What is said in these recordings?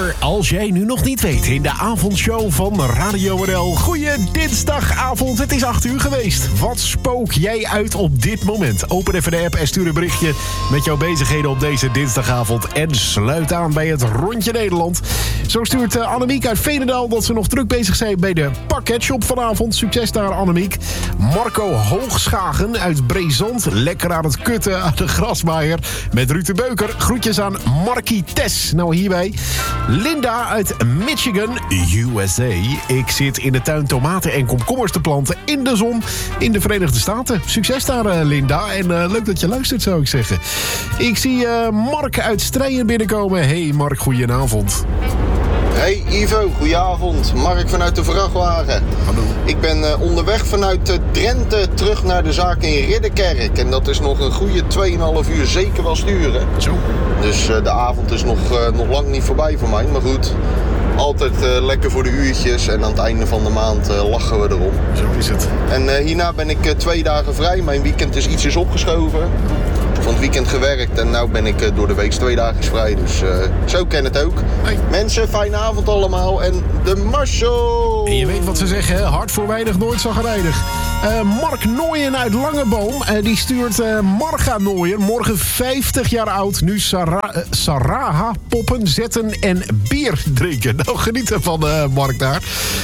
Maar als jij nu nog niet weet, in de avondshow van Radio NL. Goeie dinsdagavond, het is 8 uur geweest. Wat spook jij uit op dit moment? Open even de app en stuur een berichtje met jouw bezigheden op deze dinsdagavond. En sluit aan bij het Rondje Nederland. Zo stuurt Annemiek uit Veenendaal dat ze nog druk bezig zijn bij de pakketshop vanavond. Succes daar, Annemiek. Marco Hoogschagen uit Brezand. Lekker aan het kutten aan de grasmaaier met Ruud de Beuker. Groetjes aan Markie Tess. Nou, hierbij Linda uit Michigan, USA. Ik zit in de tuin tomaten en komkommers te planten in de zon in de Verenigde Staten. Succes daar, Linda. En leuk dat je luistert, zou ik zeggen. Ik zie Mark uit Strijen binnenkomen. Hey Mark, goedenavond. Hey Ivo, goedenavond. Mark vanuit de vrachtwagen. Hallo. Ik ben onderweg vanuit Drenthe terug naar de zaak in Ridderkerk. En dat is nog een goede 2,5 uur zeker wel sturen. Zo. Dus de avond is nog lang niet voorbij voor mij. Maar goed, altijd lekker voor de uurtjes. En aan het einde van de maand lachen we erom. Zo is het. En hierna ben ik 2 dagen vrij. Mijn weekend is ietsjes opgeschoven. Van het weekend gewerkt en nu ben ik door de week 2 dagen vrij. Dus zo ken het ook. Hey. Mensen, fijne avond allemaal en de Marshall! En je weet wat ze zeggen, hè? Hard voor weinig, nooit zagrijnig. Mark Nooyen uit Langeboom, die stuurt Marga Nooyen, morgen 50 jaar oud, nu Saraha poppen zetten en bier drinken. Nou, geniet ervan, Mark daar.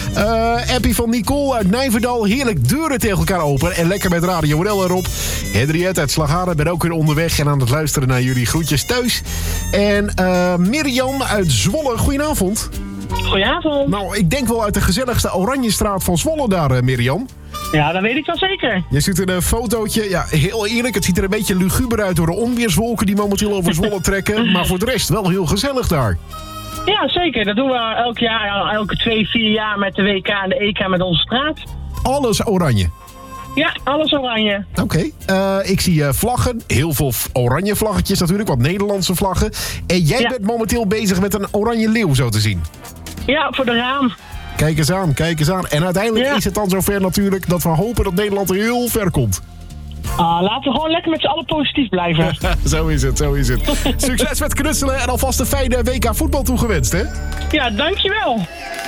Appie van Nicole uit Nijverdal, heerlijk deuren tegen elkaar open en lekker met Radio NL erop. Henriette uit Slagharen, ben ook weer onderweg en aan het luisteren naar jullie. Groetjes thuis. En Mirjam uit Zwolle, goedenavond. Goedenavond. Nou, ik denk wel uit de gezelligste Oranjestraat van Zwolle daar, Mirjam. Ja, dat weet ik wel zeker. Je ziet een fotootje. Ja, heel eerlijk, het ziet er een beetje luguber uit door de onweerswolken die momenteel over Zwolle trekken. Maar voor de rest wel heel gezellig daar. Ja, zeker. Dat doen we elk jaar, elke 2-4 jaar met de WK en de EK met onze straat. Alles oranje. Ja, alles oranje. Oké. Ik zie vlaggen. Heel veel oranje vlaggetjes natuurlijk, wat Nederlandse vlaggen. En jij bent momenteel bezig met een oranje leeuw, zo te zien. Ja, voor de raam. Kijk eens aan, kijk eens aan. En uiteindelijk is het dan zover natuurlijk dat we hopen dat Nederland er heel ver komt. Laten we gewoon lekker met z'n allen positief blijven. Zo is het, zo is het. Succes met knutselen en alvast een fijne WK voetbal toegewenst, hè? Ja, dankjewel.